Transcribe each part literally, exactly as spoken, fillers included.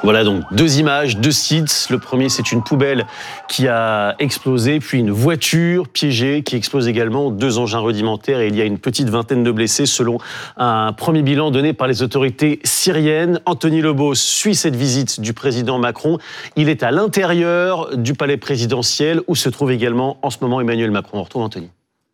Voilà donc deux images, deux sites. Le premier, c'est une poubelle qui a explosé, puis une voiture piégée qui explose également, deux engins rudimentaires et il y a une petite vingtaine de blessés selon un premier bilan donné par les autorités syriennes. Anthony Lebos suit cette visite du président Macron. Il est à l'intérieur du palais présidentiel où se trouve également en ce moment Emmanuel Macron. On retrouve Anthony.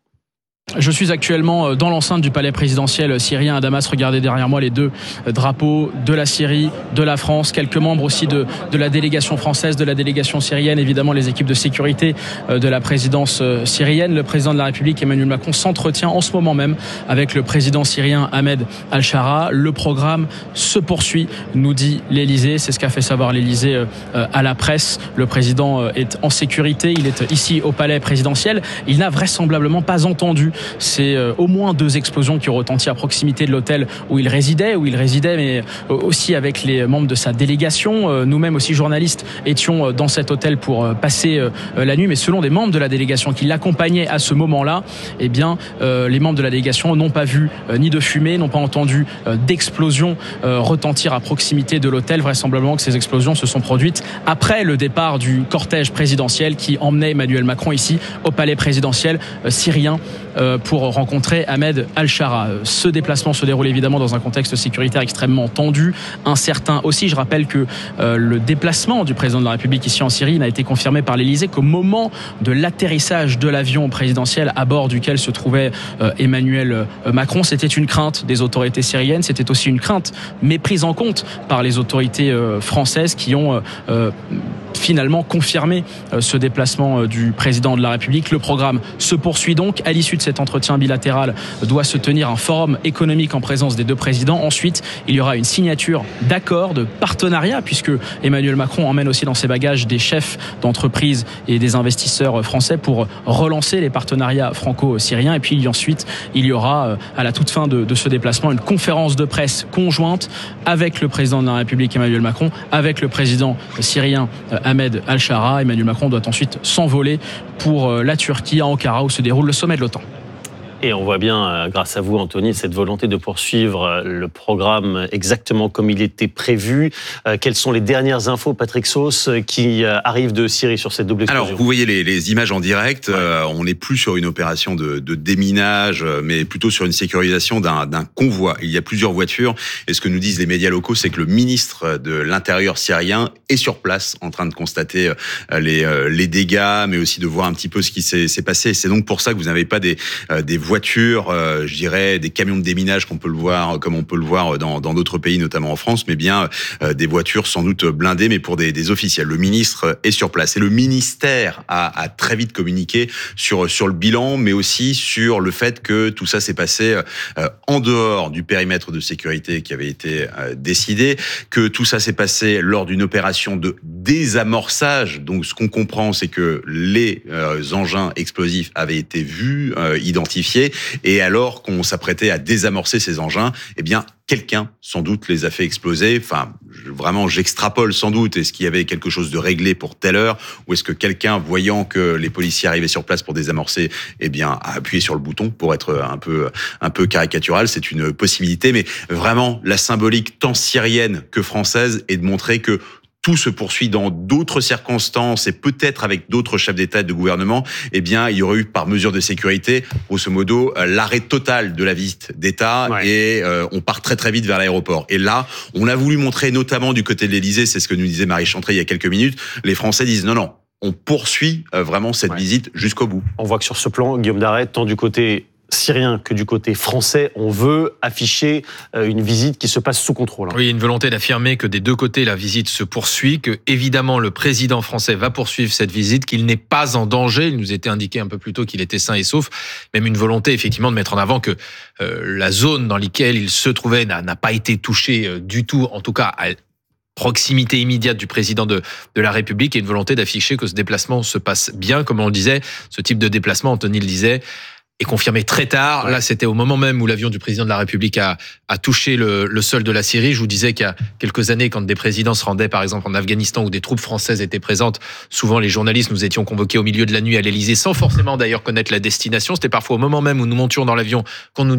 Je suis actuellement dans l'enceinte du palais présidentiel syrien à Damas. Regardez derrière moi les deux drapeaux de la Syrie, de la France, quelques membres aussi de, de la délégation française, de la délégation syrienne, évidemment les équipes de sécurité de la présidence syrienne. Le président de la République, Emmanuel Macron, s'entretient en ce moment même avec le président syrien Ahmed Al-Shara. Le programme se poursuit, nous dit l'Élysée. C'est ce qu'a fait savoir l'Élysée à la presse. Le président est en sécurité, il est ici au palais présidentiel. Il n'a vraisemblablement pas entendu C'est euh, au moins deux explosions qui ont retenti à proximité de l'hôtel où il résidait, où il résidait, mais euh, aussi avec les membres de sa délégation. Euh, nous-mêmes aussi journalistes étions euh, dans cet hôtel pour euh, passer euh, la nuit, mais selon des membres de la délégation qui l'accompagnaient à ce moment-là, eh bien, euh, les membres de la délégation n'ont pas vu euh, ni de fumée, n'ont pas entendu euh, d'explosions euh, retentir à proximité de l'hôtel. Vraisemblablement que ces explosions se sont produites après le départ du cortège présidentiel qui emmenait Emmanuel Macron ici au palais présidentiel euh, syrien euh, pour rencontrer Ahmed Al-Shara. Ce déplacement se déroule évidemment dans un contexte sécuritaire extrêmement tendu, incertain aussi. Je rappelle que euh, le déplacement du président de la République ici en Syrie n'a été confirmé par l'Élysée qu'au moment de l'atterrissage de l'avion présidentiel à bord duquel se trouvait euh, Emmanuel euh, Macron, c'était une crainte des autorités syriennes, c'était aussi une crainte mais prise en compte par les autorités euh, françaises qui ont euh, euh, finalement confirmé euh, ce déplacement euh, du président de la République. Le programme se poursuit donc. À l'issue de cet entretien bilatéral doit se tenir un forum économique en présence des deux présidents. Ensuite, il y aura une signature d'accord de partenariat puisque Emmanuel Macron emmène aussi dans ses bagages des chefs d'entreprise et des investisseurs français pour relancer les partenariats franco-syriens. Et puis ensuite, il y aura à la toute fin de, de ce déplacement une conférence de presse conjointe avec le président de la République Emmanuel Macron, avec le président syrien Ahmed Al-Shara. Emmanuel Macron doit ensuite s'envoler pour la Turquie, à Ankara, où se déroule le sommet de l'OTAN. Et on voit bien, grâce à vous, Anthony, cette volonté de poursuivre le programme exactement comme il était prévu. Quelles sont les dernières infos, Patrick Sauce, qui arrivent de Syrie sur cette double explosion ? Alors, vous voyez les, les images en direct. Ouais. Euh, on n'est plus sur une opération de, de déminage, mais plutôt sur une sécurisation d'un, d'un convoi. Il y a plusieurs voitures. Et ce que nous disent les médias locaux, c'est que le ministre de l'Intérieur syrien est sur place, en train de constater les, les dégâts, mais aussi de voir un petit peu ce qui s'est, s'est passé. C'est donc pour ça que vous n'avez pas des, des voitures, euh, je dirais, des camions de déminage qu'on peut le voir, comme on peut le voir dans, dans d'autres pays, notamment en France, mais bien euh, des voitures sans doute blindées, mais pour des, des officiels. Le ministre est sur place et le ministère a, a très vite communiqué sur sur le bilan, mais aussi sur le fait que tout ça s'est passé euh, en dehors du périmètre de sécurité qui avait été euh, décidé, que tout ça s'est passé lors d'une opération de désamorçage. Donc, ce qu'on comprend, c'est que les euh, engins explosifs avaient été vus, euh, identifiés. Et alors qu'on s'apprêtait à désamorcer ces engins, eh bien, quelqu'un, sans doute, les a fait exploser. Enfin, vraiment, j'extrapole sans doute. Est-ce qu'il y avait quelque chose de réglé pour telle heure? Ou est-ce que quelqu'un, voyant que les policiers arrivaient sur place pour désamorcer, eh bien, a appuyé sur le bouton pour être un peu, un peu caricatural? C'est une possibilité. Mais vraiment, la symbolique tant syrienne que française est de montrer que tout se poursuit dans d'autres circonstances et peut-être avec d'autres chefs d'État et de gouvernement, eh bien, il y aurait eu par mesure de sécurité, grosso modo, l'arrêt total de la visite d'État ouais. et euh, on part très très vite vers l'aéroport. Et là, on a voulu montrer, notamment du côté de l'Élysée, c'est ce que nous disait Marie Chantrey il y a quelques minutes, les Français disent non, non, on poursuit vraiment cette ouais. visite jusqu'au bout. On voit que sur ce plan, Guillaume Darret, tant du côté syrien que du côté français, on veut afficher une visite qui se passe sous contrôle. Oui, une volonté d'affirmer que des deux côtés, la visite se poursuit, que évidemment le président français va poursuivre cette visite, qu'il n'est pas en danger. Il nous était indiqué un peu plus tôt qu'il était sain et sauf. Même une volonté effectivement de mettre en avant que euh, la zone dans laquelle il se trouvait n'a, n'a pas été touchée euh, du tout, en tout cas à proximité immédiate du président de, de la République, et une volonté d'afficher que ce déplacement se passe bien. Comme on le disait, ce type de déplacement, Anthony le disait, est confirmé très tard. Ouais. Là, c'était au moment même où l'avion du président de la République a, a touché le, le sol de la Syrie. Je vous disais qu'il y a quelques années, quand des présidents se rendaient, par exemple, en Afghanistan, où des troupes françaises étaient présentes, souvent les journalistes, nous étions convoqués au milieu de la nuit à l'Élysée, sans forcément d'ailleurs connaître la destination. C'était parfois au moment même où nous montions dans l'avion qu'on nous disait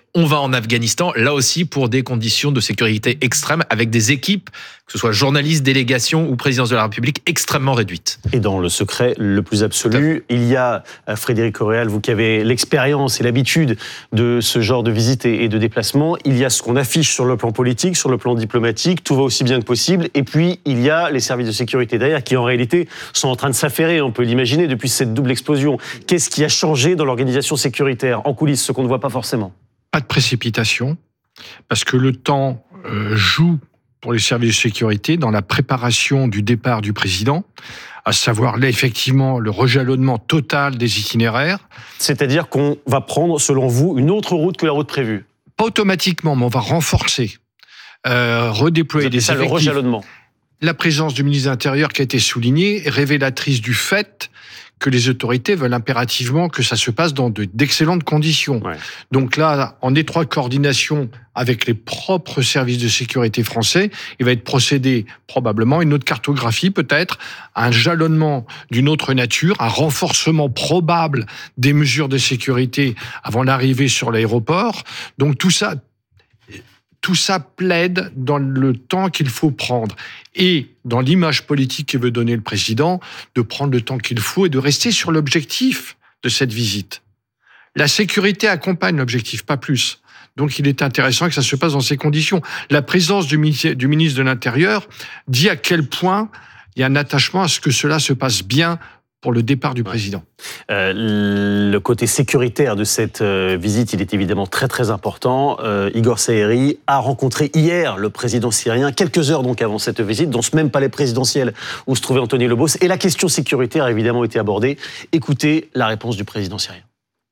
On va en Afghanistan, là aussi pour des conditions de sécurité extrêmes, avec des équipes, que ce soit journalistes, délégations ou présidence de la République, extrêmement réduites. Et dans le secret le plus absolu, il y a, Frédéric Oréal, vous qui avez l'expérience et l'habitude de ce genre de visite et de déplacement, il y a ce qu'on affiche sur le plan politique, sur le plan diplomatique, tout va aussi bien que possible, et puis il y a les services de sécurité derrière qui en réalité sont en train de s'affairer, on peut l'imaginer, depuis cette double explosion. Qu'est-ce qui a changé dans l'organisation sécuritaire, en coulisses, ce qu'on ne voit pas forcément ? Pas de précipitation, parce que le temps euh, joue pour les services de sécurité dans la préparation du départ du président, à savoir là effectivement le rejalonnement total des itinéraires. C'est-à-dire qu'on va prendre, selon vous, une autre route que la route prévue ? Pas automatiquement, mais on va renforcer, euh, redéployer des ça, effectifs. Le rejalonnement. La présence du ministre de l'Intérieur qui a été soulignée est révélatrice du fait que les autorités veulent impérativement que ça se passe dans de, d'excellentes conditions. Ouais. Donc là, en étroite coordination avec les propres services de sécurité français, il va être procédé probablement à une autre cartographie peut-être, un jalonnement d'une autre nature, un renforcement probable des mesures de sécurité avant l'arrivée sur l'aéroport. Donc tout ça, tout ça plaide dans le temps qu'il faut prendre. Et dans l'image politique que veut donner le président, de prendre le temps qu'il faut et de rester sur l'objectif de cette visite. La sécurité accompagne l'objectif, pas plus. Donc il est intéressant que ça se passe dans ces conditions. La présence du ministre de l'Intérieur dit à quel point il y a un attachement à ce que cela se passe bien pour le départ du président. Euh, le côté sécuritaire de cette euh, visite, il est évidemment très très important. Euh, Igor Sayeri a rencontré hier le président syrien, quelques heures donc avant cette visite, dans ce même palais présidentiel où se trouvait Anthony Lobos. Et la question sécuritaire a évidemment été abordée. Écoutez la réponse du président syrien.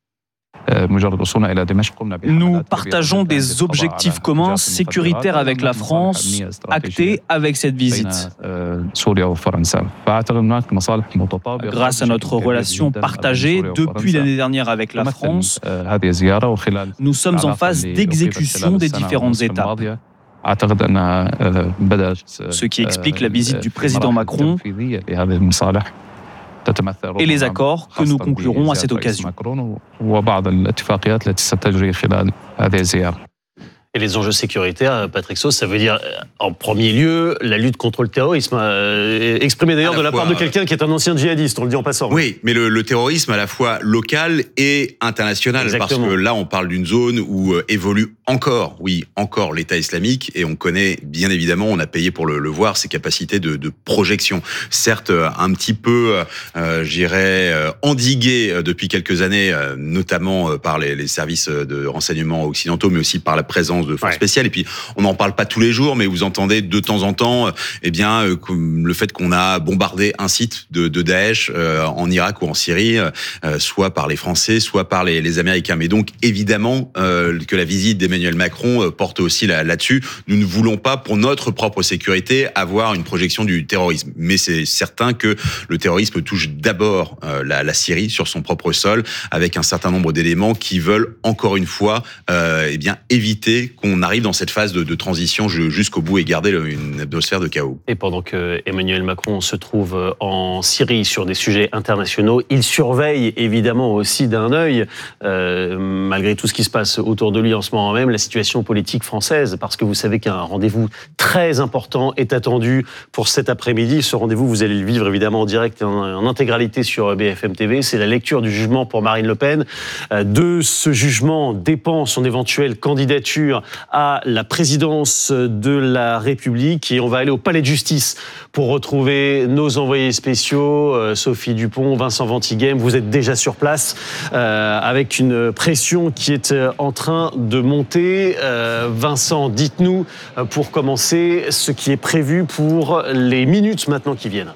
Nous partageons des objectifs communs sécuritaires avec la France, actés avec cette visite. Grâce à notre relation partagée depuis l'année dernière avec la France, nous sommes en phase d'exécution des différentes étapes. Ce qui explique la visite du président Macron et les accords que nous conclurons à cette occasion. Et les enjeux sécuritaires, Patrick Sauce, ça veut dire en premier lieu la lutte contre le terrorisme, euh, exprimé d'ailleurs de la part de quelqu'un qui est un ancien djihadiste, on le dit en passant. Oui, mais le, le terrorisme à la fois local et international, Exactement. Parce que là on parle d'une zone où euh, évolue encore, oui, encore l'État islamique, et on connaît bien évidemment, on a payé pour le, le voir, ses capacités de, de projection. Certes, un petit peu, euh, je dirais, euh, endigué euh, depuis quelques années, euh, notamment euh, par les, les services de renseignement occidentaux, mais aussi par la présence de forces ouais. spéciales. Et puis, on n'en parle pas tous les jours, mais vous entendez de temps en temps, eh bien, euh, le fait qu'on a bombardé un site de, de Daesh euh, en Irak ou en Syrie, euh, soit par les Français, soit par les, les Américains. Mais donc, évidemment, euh, que la visite d'Emmanuel Macron euh, porte aussi là, là-dessus. Nous ne voulons pas, pour notre propre sécurité, avoir une projection du terrorisme. Mais c'est certain que le terrorisme touche d'abord euh, la, la Syrie sur son propre sol, avec un certain nombre d'éléments qui veulent, encore une fois, euh, eh bien, éviter qu'on arrive dans cette phase de, de transition jusqu'au bout et garder une atmosphère de chaos. Et pendant que Emmanuel Macron se trouve en Syrie sur des sujets internationaux, il surveille évidemment aussi d'un œil, euh, malgré tout ce qui se passe autour de lui en ce moment même, la situation politique française, parce que vous savez qu'un rendez-vous très important est attendu pour cet après-midi. Ce rendez-vous, vous allez le vivre évidemment en direct et en, en intégralité sur B F M T V. C'est la lecture du jugement pour Marine Le Pen. De ce jugement dépend son éventuelle candidature à la présidence de la République, et on va aller au palais de justice pour retrouver nos envoyés spéciaux, euh, Sophie Dupont, Vincent Ventighem. Vous êtes déjà sur place euh, avec une pression qui est en train de monter. Euh, Vincent, dites-nous euh, pour commencer ce qui est prévu pour les minutes maintenant qui viennent.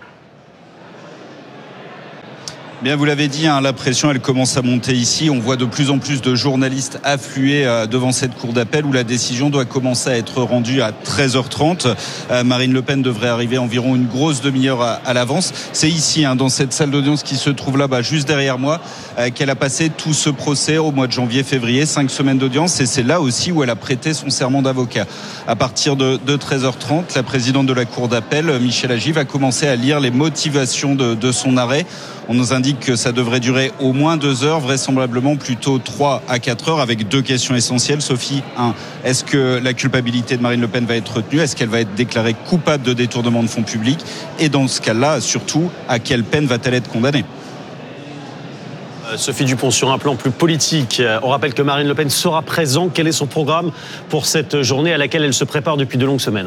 Bien, vous l'avez dit, hein, la pression, elle commence à monter ici. On voit de plus en plus de journalistes affluer euh, devant cette cour d'appel où la décision doit commencer à être rendue à treize heures trente. Euh, Marine Le Pen devrait arriver environ une grosse demi-heure à, à l'avance. C'est ici, hein, dans cette salle d'audience qui se trouve là-bas, juste derrière moi, euh, qu'elle a passé tout ce procès au mois de janvier-février, cinq semaines d'audience. Et c'est là aussi où elle a prêté son serment d'avocat. À partir de, de treize heures trente, la présidente de la cour d'appel, Michèle Agy, va commencer à lire les motivations de, de son arrêt. On nous indique indique que ça devrait durer au moins deux heures, vraisemblablement plutôt trois à quatre heures, avec deux questions essentielles. Sophie, un, est-ce que la culpabilité de Marine Le Pen va être retenue? Est-ce qu'elle va être déclarée coupable de détournement de fonds publics? Et dans ce cas-là, surtout, à quelle peine va-t-elle être condamnée? Sophie Dupont, sur un plan plus politique, on rappelle que Marine Le Pen sera présente. Quel est son programme pour cette journée à laquelle elle se prépare depuis de longues semaines?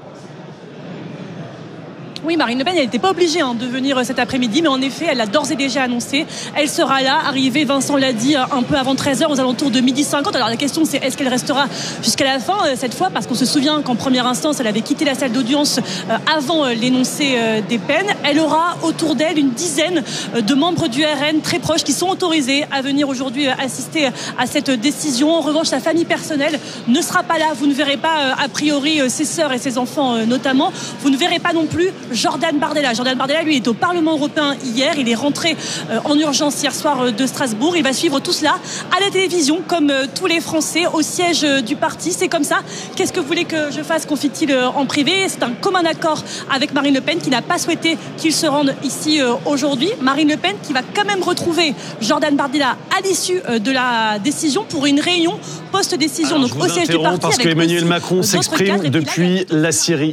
Oui, Marine Le Pen, elle n'était pas obligée hein, de venir cet après-midi, mais en effet, elle l'a d'ores et déjà annoncé. Elle sera là, arrivée, Vincent l'a dit, un peu avant treize heures, aux alentours de midi cinquante. Alors la question, c'est est-ce qu'elle restera jusqu'à la fin cette fois? Parce qu'on se souvient qu'en première instance, elle avait quitté la salle d'audience avant l'énoncé des peines. Elle aura autour d'elle une dizaine de membres du R N très proches qui sont autorisés à venir aujourd'hui assister à cette décision. En revanche, sa famille personnelle ne sera pas là. Vous ne verrez pas, a priori, ses sœurs et ses enfants notamment. Vous ne verrez pas non plus Jordan Bardella. Jordan Bardella, lui, est au Parlement européen hier. Il est rentré en urgence hier soir de Strasbourg. Il va suivre tout cela à la télévision, comme tous les Français, au siège du parti. C'est comme ça. Qu'est-ce que vous voulez que je fasse, confie-t-il en privé. C'est un commun accord avec Marine Le Pen qui n'a pas souhaité qu'il se rende ici aujourd'hui. Marine Le Pen qui va quand même retrouver Jordan Bardella à l'issue de la décision pour une réunion post-décision. Alors, donc au siège du parti. Parce que Emmanuel Macron s'exprime depuis la Syrie.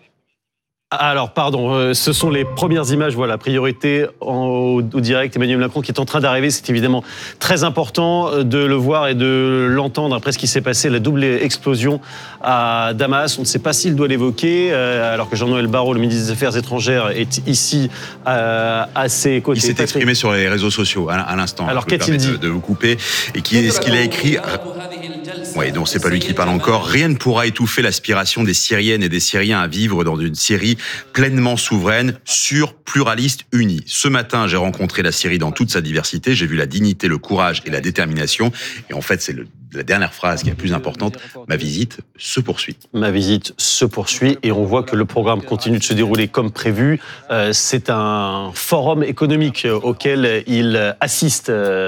Alors, pardon, euh, ce sont les premières images, voilà, priorité en, au, au direct. Emmanuel Macron qui est en train d'arriver, c'est évidemment très important de le voir et de l'entendre après ce qui s'est passé, la double explosion à Damas. On ne sait pas s'il doit l'évoquer, euh, alors que Jean-Noël Barrot, le ministre des Affaires étrangères, est ici euh, à ses côtés. Il s'est exprimé sur les réseaux sociaux à, à l'instant. Alors, qu'a-t-il dit ? de, de vous couper. Et qui est ce qu'il a écrit ? Oui, donc c'est pas lui qui parle encore. Rien ne pourra étouffer l'aspiration des Syriennes et des Syriens à vivre dans une Syrie pleinement souveraine, sûre, pluraliste, unie. Ce matin, j'ai rencontré la Syrie dans toute sa diversité. J'ai vu la dignité, le courage et la détermination. Et en fait, c'est le, la dernière phrase qui est la plus importante. Ma visite se poursuit. Ma visite se poursuit et on voit que le programme continue de se dérouler comme prévu. Euh, c'est un forum économique auquel il assiste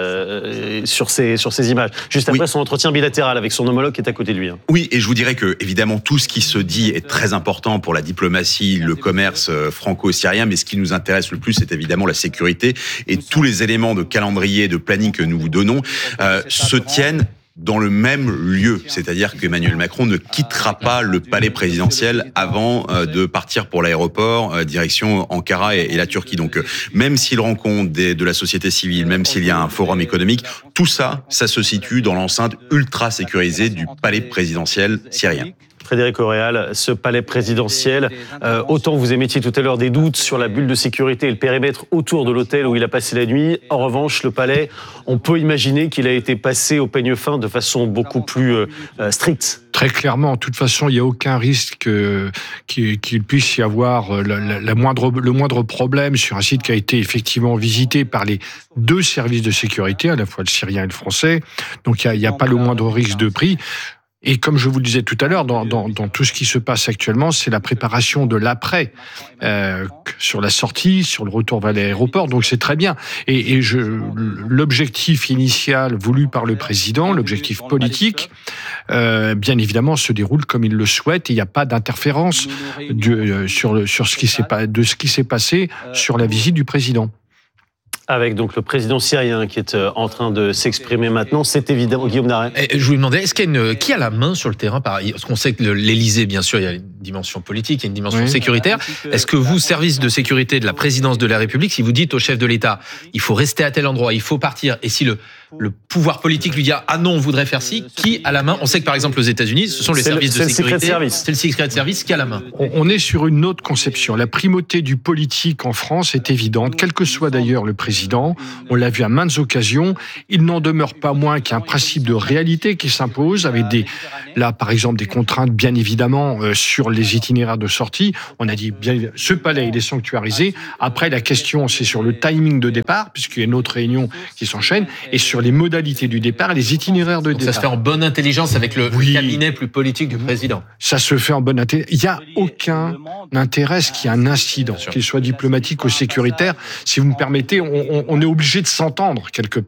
euh, sur ces sur ces images. Juste après oui. son entretien bilatéral avec son homologue qui est à côté de lui. Oui, et je vous dirais que évidemment tout ce qui se dit est très important pour la diplomatie, le commerce franco-syrien, mais ce qui nous intéresse le plus, c'est évidemment la sécurité et tous les éléments de calendrier, de planning que nous vous donnons euh, se tiennent dans le même lieu, c'est-à-dire qu'Emmanuel Macron ne quittera pas le palais présidentiel avant euh, de partir pour l'aéroport, euh, direction Ankara et, et la Turquie. Donc, euh, même s'il rencontre des, de la société civile, même s'il y a un forum économique, tout ça, ça se situe dans l'enceinte ultra sécurisée du palais présidentiel syrien. Frédéric Auréal, ce palais présidentiel, euh, autant vous émettiez tout à l'heure des doutes sur la bulle de sécurité et le périmètre autour de l'hôtel où il a passé la nuit. En revanche, le palais, on peut imaginer qu'il a été passé au peigne fin de façon beaucoup plus euh, stricte. Très clairement, de toute façon, il n'y a aucun risque euh, qu'il, qu'il puisse y avoir la, la, la moindre, le moindre problème sur un site qui a été effectivement visité par les deux services de sécurité, à la fois le syrien et le français. Donc, il n'y a, a pas le moindre risque de prix. Et comme je vous le disais tout à l'heure, dans, dans, dans tout ce qui se passe actuellement, c'est la préparation de l'après, euh, sur la sortie, sur le retour vers l'aéroport. Donc c'est très bien. Et, et je, l'objectif initial voulu par le président, l'objectif politique, euh, bien évidemment, se déroule comme il le souhaite. Il n'y a pas d'interférence de, euh, sur, le, sur ce qui s'est, de ce qui s'est passé sur la visite du président. Avec donc le président syrien qui est en train de s'exprimer maintenant, c'est évidemment Guillaume Naret. Je vous demandais, est-ce qu'il y a une, qui a la main sur le terrain par, parce qu'on sait que l'Élysée, bien sûr, il y a une dimension politique, il y a une dimension oui. sécuritaire. Est-ce que vous, service de sécurité de la présidence de la République, si vous dites au chef de l'État, il faut rester à tel endroit, il faut partir, et si le le pouvoir politique lui dit ah non on voudrait faire ci, qui a la main? On sait que par exemple aux États-Unis, ce sont les c'est services le, de sécurité. C'est le Secret Service qui a la main. On est sur une autre conception. La primauté du politique en France est évidente, quel que soit d'ailleurs le président. On l'a vu à maintes occasions. Il n'en demeure pas moins qu'il y a un principe de réalité qui s'impose avec des, là par exemple des contraintes bien évidemment euh, sur les itinéraires de sortie. On a dit bien ce palais il est sanctuarisé. Après la question c'est sur le timing de départ puisqu'il y a une autre réunion qui s'enchaîne et sur les modalités du départ et les itinéraires de Donc départ. Ça se fait en bonne intelligence avec le oui. cabinet plus politique du président. Ça se fait en bonne intelligence. Il n'y a aucun intérêt qu'il y ait un incident, qu'il soit diplomatique ou sécuritaire. Si vous me permettez, on, on, on est obligé de s'entendre quelque part.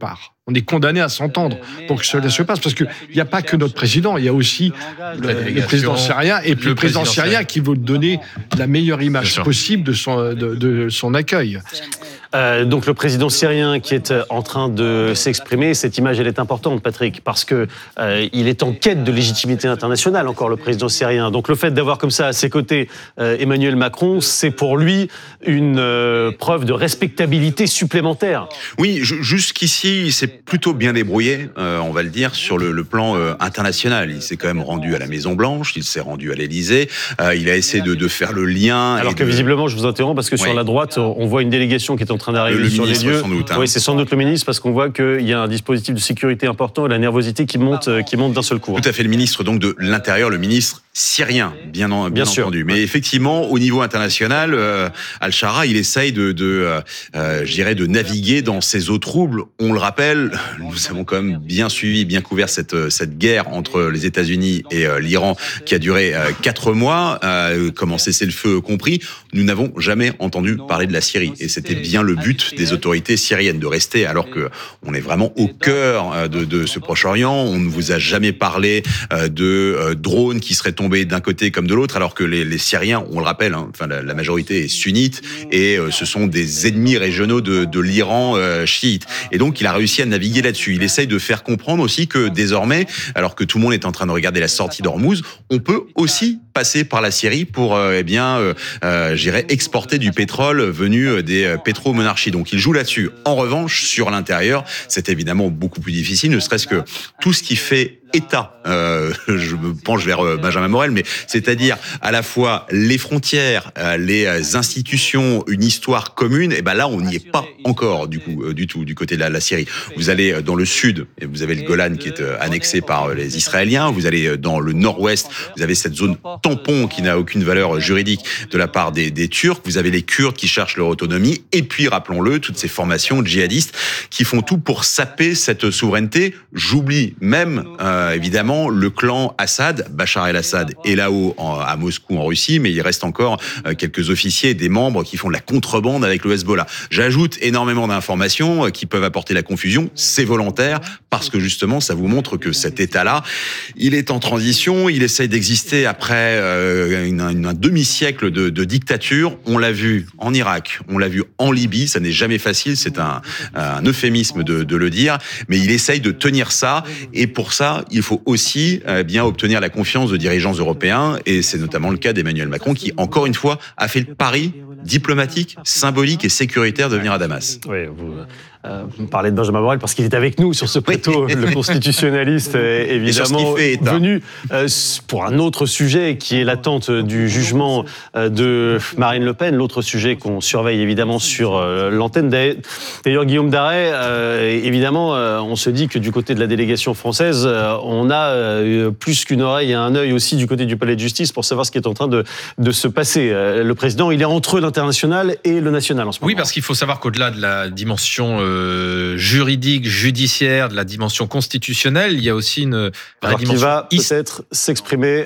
on est condamné à s'entendre pour que cela se passe. Parce qu'il n'y a pas que notre président, il y a aussi le, le président syrien et puis le, le président, président syrien qui veut donner la meilleure image possible de son, de, de son accueil. Euh, donc le président syrien qui est en train de s'exprimer, cette image elle est importante, Patrick, parce que euh, il est en quête de légitimité internationale encore, le président syrien. Donc le fait d'avoir comme ça à ses côtés euh, Emmanuel Macron, c'est pour lui une euh, preuve de respectabilité supplémentaire. Oui, jusqu'ici il s'est plutôt bien débrouillé, euh, on va le dire, sur le, le plan euh, international. Il s'est quand même rendu à la Maison Blanche, il s'est rendu à l'Élysée, euh, il a essayé de, de faire le lien. Alors que de... visiblement, je vous interromps parce que oui. sur la droite, on voit une délégation qui est en train d'arriver le sur les lieux. Sans doute, hein. Oui, c'est sans doute le ministre parce qu'on voit qu'il y a un dispositif de sécurité important et la nervosité qui monte, qui monte d'un seul coup. Tout à fait, le ministre donc de l'Intérieur, le ministre syrien, bien, en, bien, bien entendu. Mais effectivement, au niveau international, euh, Al-Shara, il essaye de, de euh, euh, je dirais, de naviguer dans ces eaux troubles. On le rappelle, nous avons quand même bien suivi, bien couvert cette cette guerre entre les États-Unis et euh, l'Iran qui a duré euh, quatre mois, euh, comment cessez-le-feu compris. Nous n'avons jamais entendu parler de la Syrie, et c'était bien le but des autorités syriennes de rester, alors que on est vraiment au cœur de, de ce Proche-Orient. On ne vous a jamais parlé euh, de euh, drones qui seraient tombés d'un côté comme de l'autre, alors que les, les Syriens, on le rappelle, hein, enfin la, la majorité est sunnite et euh, ce sont des ennemis régionaux de, de l'Iran euh, chiite. Et donc il a réussi à naviguer là-dessus. Il essaye de faire comprendre aussi que désormais, alors que tout le monde est en train de regarder la sortie d'Ormuz, on peut aussi passer par la Syrie pour euh, eh bien, euh, euh, j'irais exporter du pétrole venu des euh, pétromonarchies. Donc il joue là-dessus. En revanche, sur l'intérieur, c'est évidemment beaucoup plus difficile, ne serait-ce que tout ce qui fait État, euh, je me penche vers Benjamin Morel, mais c'est-à-dire à la fois les frontières, les institutions, une histoire commune, et ben là on n'y est pas encore du coup, du tout, du côté de la, la Syrie. Vous allez dans le sud, et vous avez le Golan qui est annexé par les Israéliens. Vous allez dans le nord-ouest, vous avez cette zone tampon qui n'a aucune valeur juridique de la part des, des Turcs. Vous avez les Kurdes qui cherchent leur autonomie, et puis rappelons-le, toutes ces formations djihadistes qui font tout pour saper cette souveraineté. J'oublie même euh, Euh, évidemment, le clan Assad, Bachar el-Assad, est là-haut en, à Moscou, en Russie, mais il reste encore euh, quelques officiers et des membres qui font de la contrebande avec le Hezbollah. J'ajoute énormément d'informations euh, qui peuvent apporter la confusion. C'est volontaire parce que justement, ça vous montre que cet État-là, il est en transition, il essaye d'exister après euh, une, une, un demi-siècle de, de dictature. On l'a vu en Irak, on l'a vu en Libye, ça n'est jamais facile, c'est un, un euphémisme de, de le dire, mais il essaye de tenir ça, et pour ça, il faut aussi euh, bien obtenir la confiance de dirigeants européens, et c'est notamment le cas d'Emmanuel Macron qui, encore une fois, a fait le pari diplomatique, symbolique et sécuritaire de venir à Damas. Oui, vous, euh, vous parlez de Benjamin Morel parce qu'il est avec nous sur ce plateau, oui. Le constitutionnaliste est évidemment fait, venu euh, pour un autre sujet qui est l'attente du jugement euh, de Marine Le Pen, l'autre sujet qu'on surveille évidemment sur euh, l'antenne. D'ailleurs, Guillaume Darey, euh, évidemment, euh, on se dit que du côté de la délégation française, euh, on a euh, plus qu'une oreille et un œil aussi du côté du palais de justice pour savoir ce qui est en train de, de se passer. Euh, le président, il est entre l'international et le national en ce moment. Oui, parce qu'il faut savoir qu'au-delà de la dimension euh, juridique, judiciaire, de la dimension constitutionnelle, il y a aussi une vraie Alors dimension. Il va peut-être s'exprimer.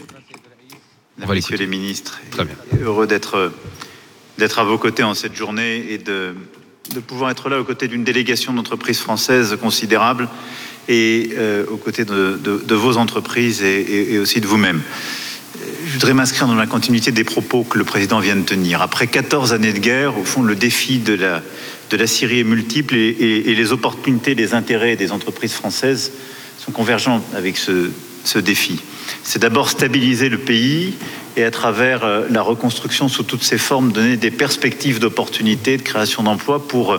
Messieurs les ministres, heureux d'être d'être à vos côtés en cette journée et de, de pouvoir être là aux côtés d'une délégation d'entreprises françaises considérable et euh, aux côtés de, de, de vos entreprises et, et, et aussi de vous-même. Je voudrais m'inscrire dans la continuité des propos que le président vient de tenir. Après quatorze années de guerre, au fond, le défi de la, de la Syrie est multiple et, et, et les opportunités, les intérêts des entreprises françaises sont convergents avec ce, ce défi. C'est d'abord stabiliser le pays et à travers la reconstruction sous toutes ses formes, donner des perspectives d'opportunités, de création d'emplois pour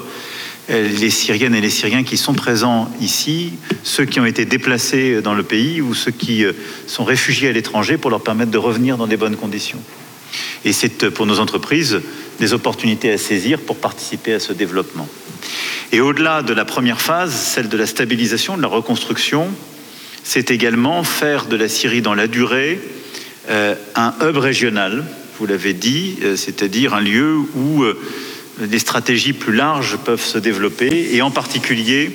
les Syriennes et les Syriens qui sont présents ici, ceux qui ont été déplacés dans le pays ou ceux qui sont réfugiés à l'étranger pour leur permettre de revenir dans des bonnes conditions. Et c'est pour nos entreprises des opportunités à saisir pour participer à ce développement. Et au-delà de la première phase, celle de la stabilisation, de la reconstruction, c'est également faire de la Syrie dans la durée euh, un hub régional, vous l'avez dit, euh, c'est-à-dire un lieu où euh, des stratégies plus larges peuvent se développer et en particulier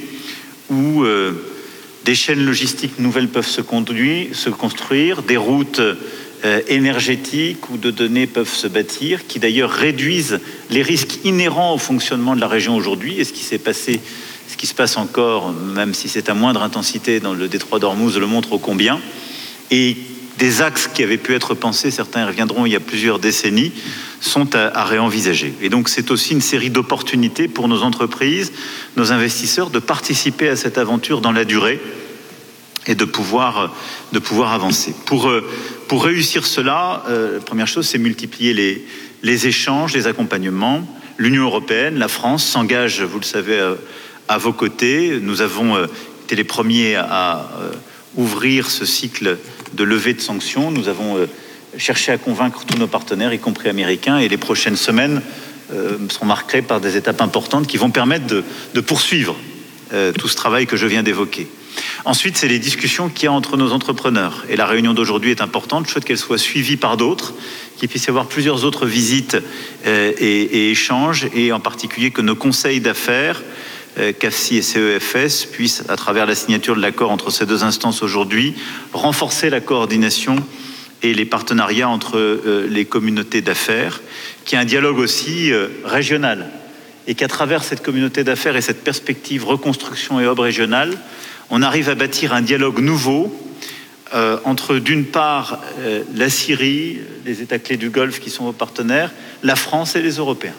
où euh, des chaînes logistiques nouvelles peuvent se conduire, se construire, des routes euh, énergétiques ou de données peuvent se bâtir, qui d'ailleurs réduisent les risques inhérents au fonctionnement de la région aujourd'hui. Et ce qui s'est passé Ce qui se passe encore, même si c'est à moindre intensité dans le détroit d'Ormuz, le montre ô combien. Et des axes qui avaient pu être pensés, certains y reviendront il y a plusieurs décennies, sont à, à réenvisager. Et donc c'est aussi une série d'opportunités pour nos entreprises, nos investisseurs, de participer à cette aventure dans la durée et de pouvoir, de pouvoir avancer. Pour, pour réussir cela, euh, la première chose, c'est multiplier les, les échanges, les accompagnements. L'Union européenne, la France, s'engage, vous le savez, à, à vos côtés. Nous avons euh, été les premiers à, à euh, ouvrir ce cycle de levée de sanctions. Nous avons euh, cherché à convaincre tous nos partenaires, y compris américains, et les prochaines semaines euh, seront marquées par des étapes importantes qui vont permettre de, de poursuivre euh, tout ce travail que je viens d'évoquer. Ensuite, c'est les discussions qu'il y a entre nos entrepreneurs. Et la réunion d'aujourd'hui est importante. Je souhaite qu'elle soit suivie par d'autres, qu'il puisse y avoir plusieurs autres visites euh, et, et échanges, et en particulier que nos conseils d'affaires, euh, C A F C I et C E F S, puissent, à travers la signature de l'accord entre ces deux instances aujourd'hui, renforcer la coordination et les partenariats entre euh, les communautés d'affaires, qu'il y ait un dialogue aussi euh, régional, et qu'à travers cette communauté d'affaires et cette perspective reconstruction et hub régionale, on arrive à bâtir un dialogue nouveau euh, entre, d'une part, euh, la Syrie, les États clés du Golfe qui sont vos partenaires, la France et les Européens.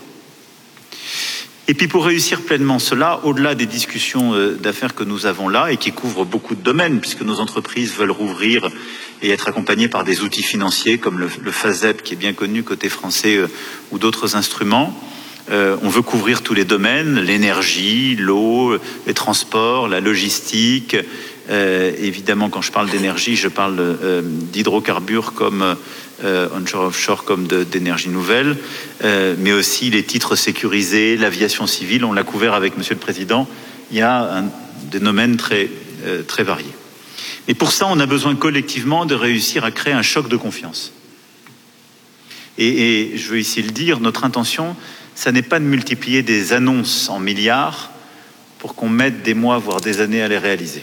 Et puis pour réussir pleinement cela, au-delà des discussions euh, d'affaires que nous avons là et qui couvrent beaucoup de domaines, puisque nos entreprises veulent rouvrir et être accompagnées par des outils financiers comme le, le FASEB qui est bien connu côté français euh, ou d'autres instruments, Euh, on veut couvrir tous les domaines, l'énergie, l'eau, les transports, la logistique. Euh, évidemment, quand je parle d'énergie, je parle euh, d'hydrocarbures comme euh, onshore, offshore, comme de, d'énergie nouvelle, euh, mais aussi les titres sécurisés, l'aviation civile. On l'a couvert avec Monsieur le Président. Il y a un, des domaines très, euh, très variés. Et pour ça, on a besoin collectivement de réussir à créer un choc de confiance. Et, et je veux ici le dire, notre intention, ça n'est pas de multiplier des annonces en milliards pour qu'on mette des mois, voire des années à les réaliser.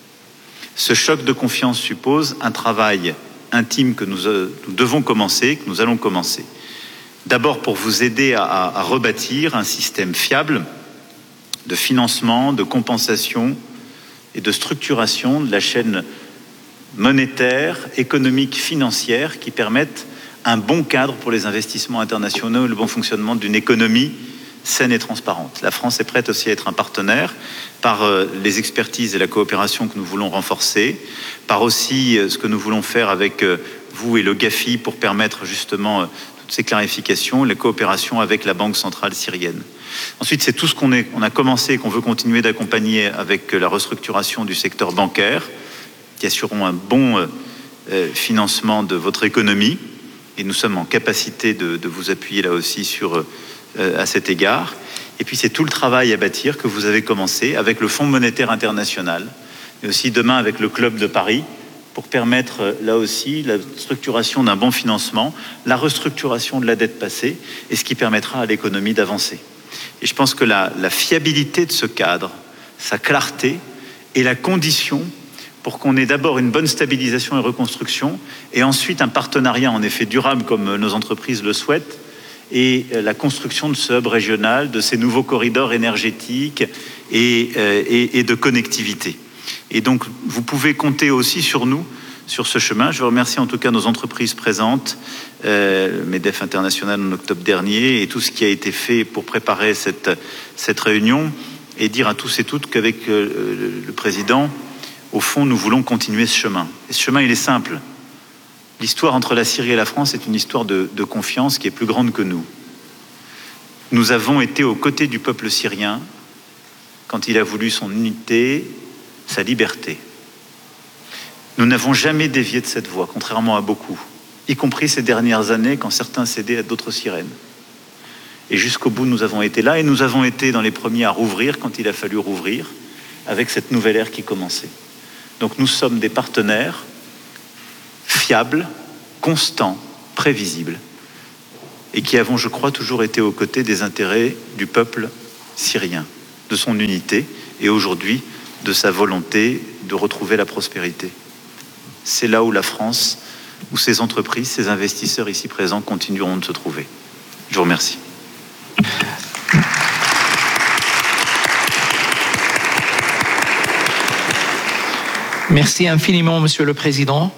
Ce choc de confiance suppose un travail intime que nous, euh, nous devons commencer, que nous allons commencer. D'abord pour vous aider à, à, à rebâtir un système fiable de financement, de compensation et de structuration de la chaîne monétaire, économique, financière qui permettent un bon cadre pour les investissements internationaux et le bon fonctionnement d'une économie saine et transparente. La France est prête aussi à être un partenaire par euh, les expertises et la coopération que nous voulons renforcer, par aussi euh, ce que nous voulons faire avec euh, vous et le GAFI pour permettre justement euh, toutes ces clarifications, la coopération avec la Banque centrale syrienne. Ensuite, c'est tout ce qu'on est, on a commencé et qu'on veut continuer d'accompagner avec euh, la restructuration du secteur bancaire, qui assureront un bon euh, euh, financement de votre économie. Et nous sommes en capacité de, de vous appuyer là aussi sur, euh, à cet égard. Et puis c'est tout le travail à bâtir que vous avez commencé avec le Fonds monétaire international, mais aussi demain avec le Club de Paris, pour permettre euh, là aussi la structuration d'un bon financement, la restructuration de la dette passée, et ce qui permettra à l'économie d'avancer. Et je pense que la, la fiabilité de ce cadre, sa clarté, est la condition pour qu'on ait d'abord une bonne stabilisation et reconstruction, et ensuite un partenariat en effet durable comme nos entreprises le souhaitent, et la construction de ce hub régional, de ces nouveaux corridors énergétiques et, et, et de connectivité. Et donc vous pouvez compter aussi sur nous, sur ce chemin. Je remercie en tout cas nos entreprises présentes, euh, MEDEF International en octobre dernier, et tout ce qui a été fait pour préparer cette, cette réunion, et dire à tous et toutes qu'avec euh, le président, au fond, nous voulons continuer ce chemin. Et ce chemin, il est simple. L'histoire entre la Syrie et la France est une histoire de, de confiance qui est plus grande que nous. Nous avons été aux côtés du peuple syrien quand il a voulu son unité, sa liberté. Nous n'avons jamais dévié de cette voie, contrairement à beaucoup, y compris ces dernières années quand certains cédaient à d'autres sirènes. Et jusqu'au bout, nous avons été là, et nous avons été dans les premiers à rouvrir quand il a fallu rouvrir, avec cette nouvelle ère qui commençait. Donc nous sommes des partenaires fiables, constants, prévisibles, et qui avons, je crois, toujours été aux côtés des intérêts du peuple syrien, de son unité, et aujourd'hui de sa volonté de retrouver la prospérité. C'est là où la France, où ses entreprises, ses investisseurs ici présents continueront de se trouver. Je vous remercie. Merci infiniment, Monsieur le Président.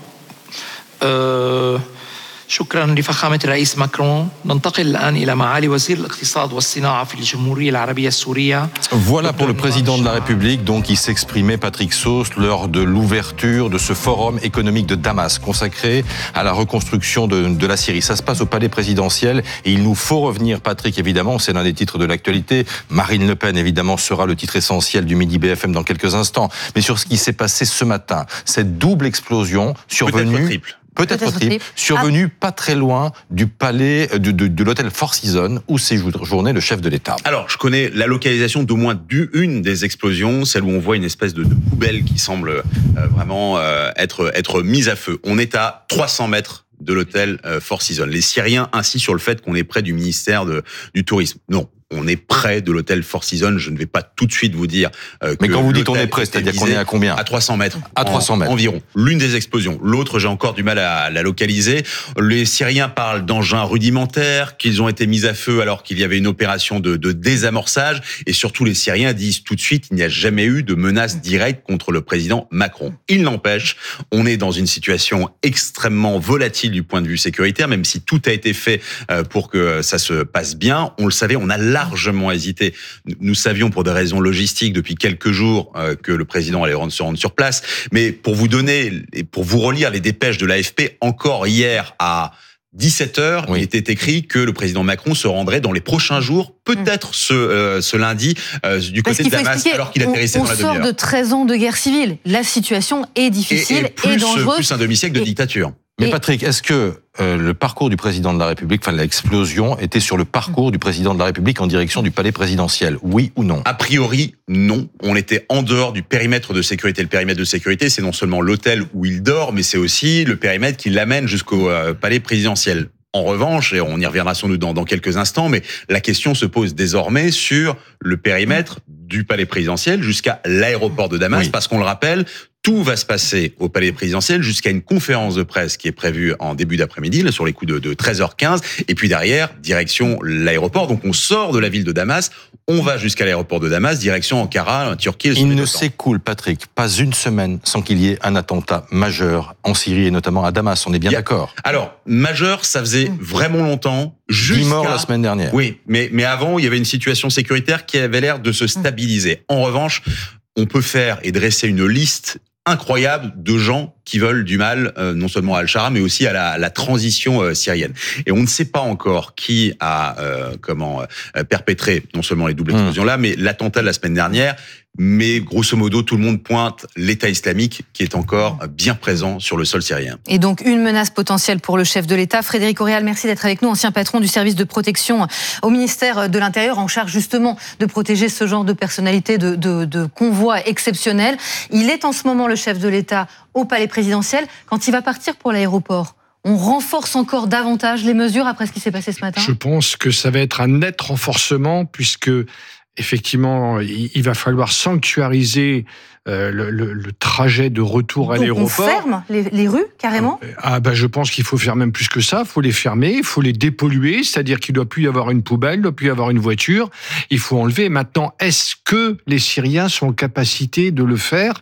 Euh... شكرا لفخامة الرئيس ماكرون. ننتقل الآن إلى معالي وزير الاقتصاد والصناعة في الجمهورية العربية السورية. Voilà pour le président de la République, donc il s'exprimait, Patrick Sauce, lors de l'ouverture de ce forum économique de Damas consacré à la reconstruction de, de la Syrie. Ça se passe au palais présidentiel et il nous faut revenir, Patrick, évidemment, c'est l'un des titres de l'actualité. Marine Le Pen, évidemment, sera le titre essentiel du Midi B F M dans quelques instants. Mais sur ce qui s'est passé ce matin, cette double explosion survenue... Peut-être triple. Peut-être, Peut-être triple, triple, survenu ah. pas très loin du palais, de, de, de l'hôtel Four Seasons où séjournait le chef de l'État. Alors, je connais la localisation d'au moins une des explosions, celle où on voit une espèce de, de poubelle qui semble euh, vraiment euh, être, être mise à feu. On est à trois cents mètres de l'hôtel euh, Four Seasons. Les Syriens insistent sur le fait qu'on est près du ministère de, du Tourisme. Non. On est près de l'hôtel Four Seasons. Je ne vais pas tout de suite vous dire euh, que. Mais quand vous dites on est près, c'est-à-dire qu'on est à combien? À trois cents mètres. À trois cents mètres. Environ. L'une des explosions. L'autre, j'ai encore du mal à la localiser. Les Syriens parlent d'engins rudimentaires, qu'ils ont été mis à feu alors qu'il y avait une opération de, de désamorçage. Et surtout, les Syriens disent tout de suite qu'il n'y a jamais eu de menace directe contre le président Macron. Il n'empêche, on est dans une situation extrêmement volatile du point de vue sécuritaire, même si tout a été fait pour que ça se passe bien. On le savait, on a là largement hésité. Nous savions pour des raisons logistiques depuis quelques jours euh, que le président allait se rendre sur place. Mais pour vous donner et pour vous relire les dépêches de l'A F P, encore hier à dix-sept heures, oui. il était écrit que le président Macron se rendrait dans les prochains jours, peut-être mmh. ce, euh, ce lundi, euh, du Parce côté de Damas, alors qu'il atterrissait on, dans la demi-heure. On sort de treize ans de guerre civile. La situation est difficile et, et, plus, et dangereuse. Plus un demi-siècle de et, dictature. Mais Patrick, est-ce que euh, le parcours du président de la République, enfin l'explosion, était sur le parcours du président de la République en direction du palais présidentiel, oui ou non? A priori, non. On était en dehors du périmètre de sécurité. Le périmètre de sécurité, c'est non seulement l'hôtel où il dort, mais c'est aussi le périmètre qui l'amène jusqu'au euh, palais présidentiel. En revanche, et on y reviendra sans doute dans, dans quelques instants, mais la question se pose désormais sur le périmètre du palais présidentiel jusqu'à l'aéroport de Damas, oui. parce qu'on le rappelle, tout va se passer au palais présidentiel jusqu'à une conférence de presse qui est prévue en début d'après-midi, là, sur les coups de, de treize heures quinze. Et puis derrière, direction l'aéroport. Donc on sort de la ville de Damas, on va jusqu'à l'aéroport de Damas, direction Ankara, Turquie. Il ne s'écoule, Patrick, pas une semaine sans qu'il y ait un attentat majeur en Syrie et notamment à Damas. On est bien a... d'accord. Alors, majeur, ça faisait vraiment longtemps. dix morts la semaine dernière. Oui, mais, mais avant, il y avait une situation sécuritaire qui avait l'air de se stabiliser. En revanche, on peut faire et dresser une liste incroyable de gens qui veulent du mal, euh, non seulement à Al-Shara, mais aussi à la, la transition euh, syrienne. Et on ne sait pas encore qui a euh, comment euh, perpétré non seulement les doubles explosions-là, mmh. mais l'attentat de la semaine dernière. Mais grosso modo, tout le monde pointe l'État islamique qui est encore bien présent sur le sol syrien. Et donc une menace potentielle pour le chef de l'État. Frédéric Auréal, merci d'être avec nous, ancien patron du service de protection au ministère de l'Intérieur, en charge justement de protéger ce genre de personnalité, de, de, de convoi exceptionnel. Il est en ce moment le chef de l'État au palais présidentiel. Quand il va partir pour l'aéroport, on renforce encore davantage les mesures après ce qui s'est passé ce matin? Je pense que ça va être un net renforcement puisque effectivement, il va falloir sanctuariser euh, le, le, le trajet de retour Donc à l'aéroport. On ferme les, les rues, carrément? Ah ben, je pense qu'il faut faire même plus que ça. Il faut les fermer, il faut les dépolluer, c'est-à-dire qu'il ne doit plus y avoir une poubelle, il ne doit plus y avoir une voiture. Il faut enlever. Maintenant, est-ce que les Syriens sont en capacité de le faire?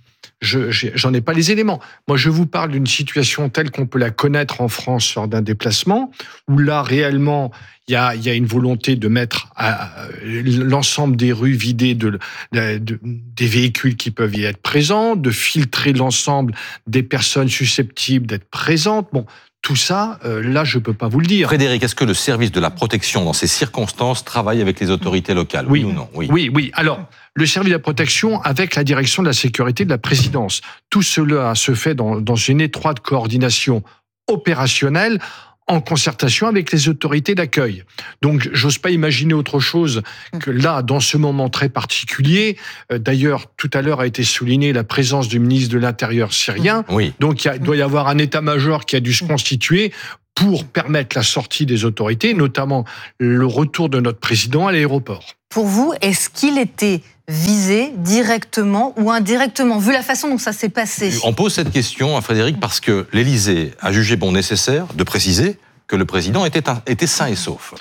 Je, j'en ai pas les éléments. Moi, je vous parle d'une situation telle qu'on peut la connaître en France lors d'un déplacement, où là, réellement, il y a, il y a une volonté de mettre à, à, l'ensemble des rues vidées de, de, de, des véhicules qui peuvent y être présents, de filtrer l'ensemble des personnes susceptibles d'être présentes. Bon, tout ça, euh, là, je peux pas vous le dire. Frédéric, est-ce que le service de la protection, dans ces circonstances, travaille avec les autorités locales? Oui, oui ou non? Oui, oui. oui. Alors, le service de la protection avec la direction de la sécurité de la présidence. Tout cela se fait dans, dans une étroite coordination opérationnelle en concertation avec les autorités d'accueil. Donc, j'ose pas imaginer autre chose que là, dans ce moment très particulier. Euh, d'ailleurs, tout à l'heure a été souligné la présence du ministre de l'Intérieur syrien. Oui. Donc, il doit y avoir un état-major qui a dû se constituer pour permettre la sortie des autorités, notamment le retour de notre président à l'aéroport. Pour vous, est-ce qu'il était visé directement ou indirectement, vu la façon dont ça s'est passé? On pose cette question à Frédéric parce que l'Élysée a jugé bon nécessaire de préciser que le président était, un, était sain et sauf.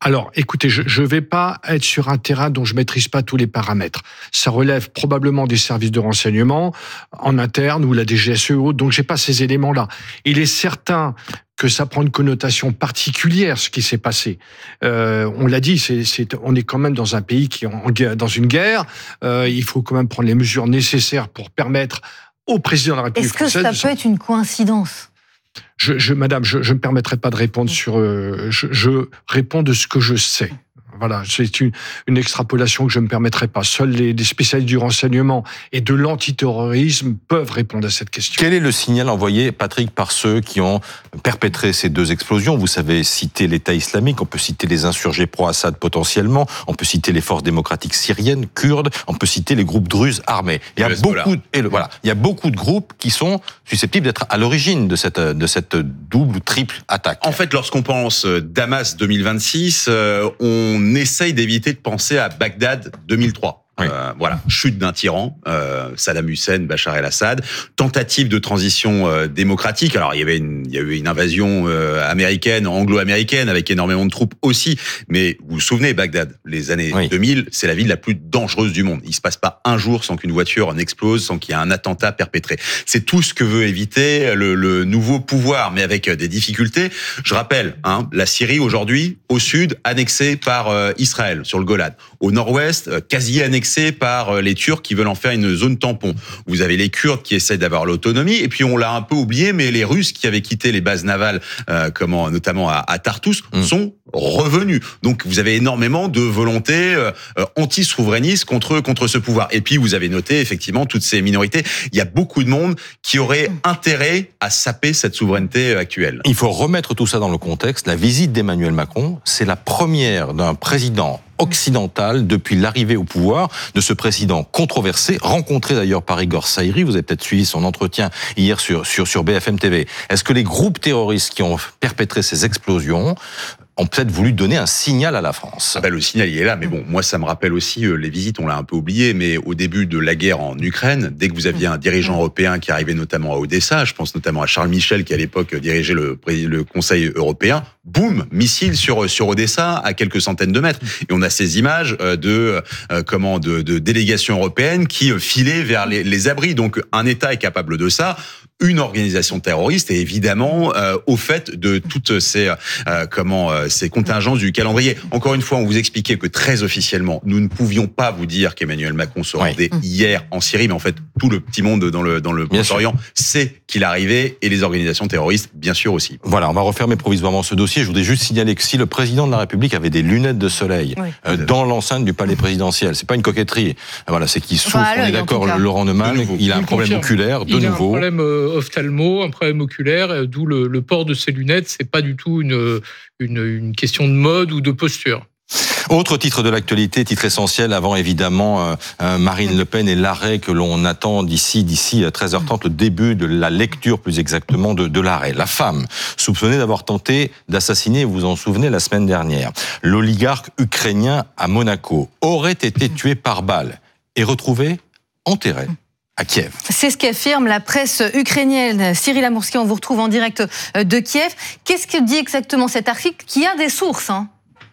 Alors, écoutez, je ne vais pas être sur un terrain dont je maîtrise pas tous les paramètres. Ça relève probablement des services de renseignement en interne ou la D G S E ou autre, donc j'ai pas ces éléments-là. Il est certain que ça prend une connotation particulière, ce qui s'est passé. Euh, on l'a dit, c'est, c'est, on est quand même dans un pays qui est en, dans une guerre. Euh, il faut quand même prendre les mesures nécessaires pour permettre au président de la République française... Est-ce que ça peut être une coïncidence ? Je, je, madame, je ne me permettrai pas de répondre sur... Euh, je, je réponds de ce que je sais. Voilà, c'est une, une extrapolation que je ne me permettrai pas. Seuls les, les spécialistes du renseignement et de l'antiterrorisme peuvent répondre à cette question. Quel est le signal envoyé, Patrick, par ceux qui ont perpétré ces deux explosions ? Vous savez citer l'État islamique, on peut citer les insurgés pro-Assad potentiellement, on peut citer les forces démocratiques syriennes, kurdes, on peut citer les groupes druzes armés. Il y a beaucoup, et le, voilà, il y a beaucoup de groupes qui sont susceptibles d'être à l'origine de cette, de cette double ou triple attaque. En fait, lorsqu'on pense Damas deux mille vingt-six, euh, on essaye d'éviter de penser à Bagdad deux mille trois. Oui. Euh, voilà, chute d'un tyran, euh, Saddam Hussein, Bachar el-Assad, tentative de transition euh, démocratique. Alors il y avait une, il y a eu une invasion euh, américaine, anglo-américaine, avec énormément de troupes aussi. Mais vous vous souvenez, Bagdad, les années oui. deux mille, c'est la ville la plus dangereuse du monde. Il se passe pas un jour sans qu'une voiture n'explose, sans qu'il y ait un attentat perpétré. C'est tout ce que veut éviter le, le nouveau pouvoir, mais avec des difficultés. Je rappelle, hein, la Syrie aujourd'hui, au sud, annexée par euh, Israël sur le Golan, au nord-ouest, euh, quasi annexée par les Turcs qui veulent en faire une zone tampon. Vous avez les Kurdes qui essaient d'avoir l'autonomie, et puis on l'a un peu oublié, mais les Russes qui avaient quitté les bases navales, euh, comment, notamment à, à Tartous, mmh. sont revenus. Donc vous avez énormément de volonté euh, anti-souverainiste contre contre ce pouvoir. Et puis vous avez noté effectivement toutes ces minorités. Il y a beaucoup de monde qui aurait intérêt à saper cette souveraineté actuelle. Il faut remettre tout ça dans le contexte. La visite d'Emmanuel Macron, c'est la première d'un président occidental depuis l'arrivée au pouvoir de ce président controversé, rencontré d'ailleurs par Igor Saïri. Vous avez peut-être suivi son entretien hier sur, sur, sur B F M T V. Est-ce que les groupes terroristes qui ont perpétré ces explosions ont peut-être voulu donner un signal à la France? Ah ben, le signal, il est là. Mais bon, moi, ça me rappelle aussi euh, les visites, on l'a un peu oublié, mais au début de la guerre en Ukraine, dès que vous aviez un dirigeant européen qui arrivait notamment à Odessa, je pense notamment à Charles Michel, qui à l'époque dirigeait le, le Conseil européen, boum, missile sur, sur Odessa à quelques centaines de mètres. Et on a ces images de, euh, comment, de, de délégations européennes qui filaient vers les, les abris. Donc, un État est capable de ça. Une organisation terroriste est évidemment euh, au fait de toutes ces euh, comment euh, ces contingences du calendrier. Encore une fois, on vous expliquait que très officiellement, nous ne pouvions pas vous dire qu'Emmanuel Macron se rendait oui. hier en Syrie, mais en fait, tout le petit monde dans le dans le Proche-Orient sait qu'il arrivait, et les organisations terroristes, bien sûr aussi. Voilà, on va refermer provisoirement ce dossier. Je voudrais juste signaler que si le président de la République avait des lunettes de soleil oui. euh, dans l'enceinte du palais présidentiel, c'est pas une coquetterie. Voilà, c'est qu'il souffre. Enfin, on est d'accord, Laurent Neumann, il a un problème oculaire de il nouveau. A un problème, euh, ophtalmo, un problème oculaire, d'où le, le port de ces lunettes. C'est pas du tout une, une, une question de mode ou de posture. Autre titre de l'actualité, titre essentiel avant évidemment euh, Marine Le Pen et l'arrêt que l'on attend d'ici d'ici treize heures trente, le début de la lecture plus exactement de, de l'arrêt. La femme soupçonnée d'avoir tenté d'assassiner, vous vous en souvenez, la semaine dernière, l'oligarque ukrainien à Monaco, aurait été tuée par balle et retrouvée enterrée à Kiev. C'est ce qu'affirme la presse ukrainienne. Cyril Amourski, on vous retrouve en direct de Kiev. Qu'est-ce que dit exactement cet article qui a des sources, hein?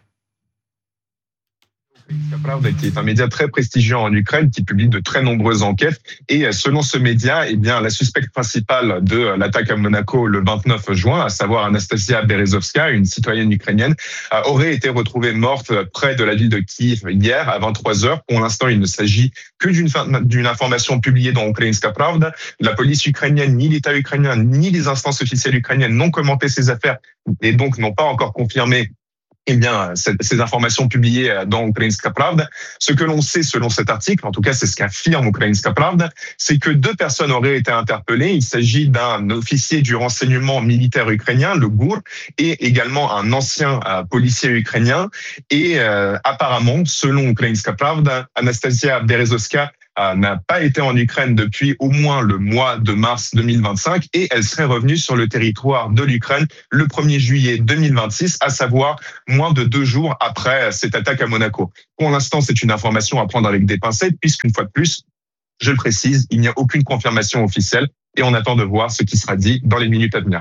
Pravda, qui est un média très prestigieux en Ukraine, qui publie de très nombreuses enquêtes. Et selon ce média, eh bien, la suspecte principale de l'attaque à Monaco le vingt-neuf juin, à savoir Anastasia Berezovska, une citoyenne ukrainienne, aurait été retrouvée morte près de la ville de Kiev hier à vingt-trois heures. Pour l'instant, il ne s'agit que d'une, d'une information publiée dans Ukrainska Pravda. La police ukrainienne, ni l'État ukrainien, ni les instances officielles ukrainiennes n'ont commenté ces affaires et donc n'ont pas encore confirmé eh bien, ces informations publiées dans Ukrainska Pravda. Ce que l'on sait selon cet article, en tout cas c'est ce qu'affirme Ukrainska Pravda, c'est que deux personnes auraient été interpellées. Il s'agit d'un officier du renseignement militaire ukrainien, le G U R, et également un ancien euh, policier ukrainien. Et euh, apparemment, selon Ukrainska Pravda, Anastasia Berezovska n'a pas été en Ukraine depuis au moins le mois de mars deux mille vingt-cinq et elle serait revenue sur le territoire de l'Ukraine le premier juillet deux mille vingt-six, à savoir moins de deux jours après cette attaque à Monaco. Pour l'instant, c'est une information à prendre avec des pincettes puisqu'une fois de plus, je le précise, il n'y a aucune confirmation officielle et on attend de voir ce qui sera dit dans les minutes à venir.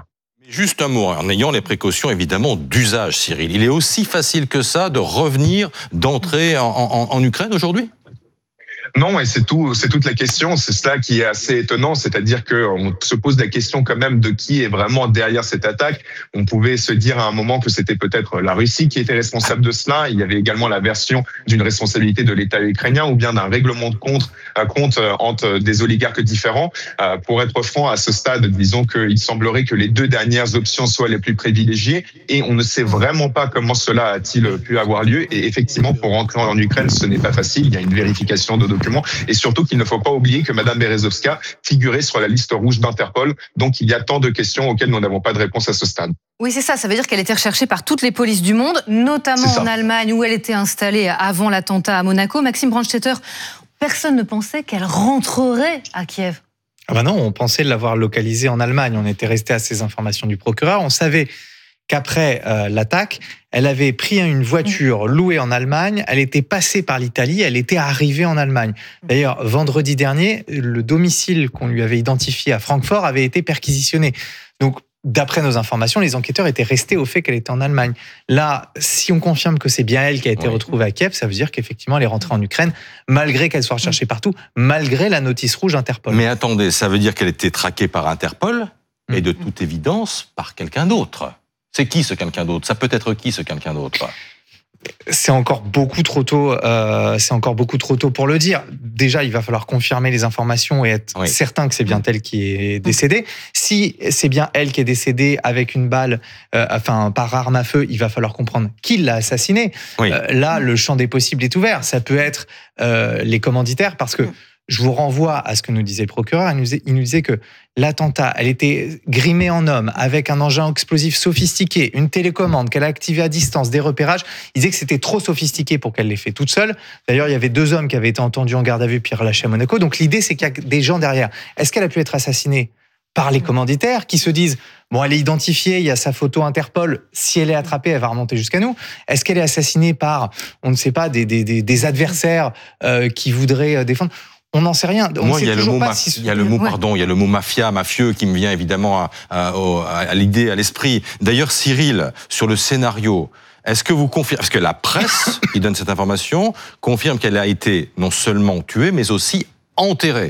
Juste un mot, en ayant les précautions évidemment d'usage, Cyril. Il est aussi facile que ça de revenir, d'entrer en, en, en Ukraine aujourd'hui ? Non, et c'est tout, c'est toute la question. C'est cela qui est assez étonnant, c'est-à-dire qu'on se pose la question quand même de qui est vraiment derrière cette attaque. On pouvait se dire à un moment que c'était peut-être la Russie qui était responsable de cela. Il y avait également la version d'une responsabilité de l'État ukrainien ou bien d'un règlement de compte, compte entre des oligarques différents. Pour être franc, à ce stade, disons qu'il semblerait que les deux dernières options soient les plus privilégiées et on ne sait vraiment pas comment cela a-t-il pu avoir lieu. Et effectivement, pour rentrer en Ukraine, ce n'est pas facile. Il y a une vérification de documents. Et surtout qu'il ne faut pas oublier que Mme Berezovska figurait sur la liste rouge d'Interpol. Donc il y a tant de questions auxquelles nous n'avons pas de réponse à ce stade. Oui, c'est ça. Ça veut dire qu'elle était recherchée par toutes les polices du monde, notamment en Allemagne où elle était installée avant l'attentat à Monaco. Maxime Brandstetter, personne ne pensait qu'elle rentrerait à Kiev. Ah ben non, on pensait l'avoir localisée en Allemagne. On était resté à ces informations du procureur. On savait qu'après euh, l'attaque, elle avait pris une voiture louée en Allemagne, elle était passée par l'Italie, elle était arrivée en Allemagne. D'ailleurs, vendredi dernier, le domicile qu'on lui avait identifié à Francfort avait été perquisitionné. Donc, d'après nos informations, les enquêteurs étaient restés au fait qu'elle était en Allemagne. Là, si on confirme que c'est bien elle qui a été oui. retrouvée à Kiev, ça veut dire qu'effectivement, elle est rentrée en Ukraine, malgré qu'elle soit recherchée partout, malgré la notice rouge Interpol. Mais attendez, ça veut dire qu'elle était traquée par Interpol, et de toute évidence, par quelqu'un d'autre. C'est qui ce quelqu'un d'autre ? Ça peut être qui ce quelqu'un d'autre ? C'est encore beaucoup trop tôt. Euh, c'est encore beaucoup trop tôt pour le dire. Déjà, il va falloir confirmer les informations et être oui. certain que c'est bien elle qui est décédée. Si c'est bien elle qui est décédée avec une balle, euh, enfin par arme à feu, il va falloir comprendre qui l'a assassinée. Oui. Euh, là, le champ des possibles est ouvert. Ça peut être euh, les commanditaires, parce que je vous renvoie à ce que nous disait le procureur. Il nous disait, il nous disait que l'attentat, elle était grimée en homme, avec un engin explosif sophistiqué, une télécommande qu'elle a activée à distance, des repérages. Il disait que c'était trop sophistiqué pour qu'elle l'ait fait toute seule. D'ailleurs, il y avait deux hommes qui avaient été entendus en garde à vue puis relâchés à Monaco. Donc l'idée, c'est qu'il y a des gens derrière. Est-ce qu'elle a pu être assassinée par les commanditaires qui se disent « bon, elle est identifiée, il y a sa photo Interpol, si elle est attrapée, elle va remonter jusqu'à nous ». Est-ce qu'elle est assassinée par, on ne sait pas, des, des, des, des adversaires euh, qui voudraient défendre ? On n'en sait rien. On Moi, sait il y a le mot, pas ma... si... il y a le mot, ouais. pardon, il y a le mot mafia, mafieux, qui me vient évidemment à, à, à l'idée, à l'esprit. D'ailleurs, Cyril, sur le scénario, est-ce que vous confirmez, parce que la presse qui donne cette information confirme qu'elle a été non seulement tuée, mais aussi enterrée.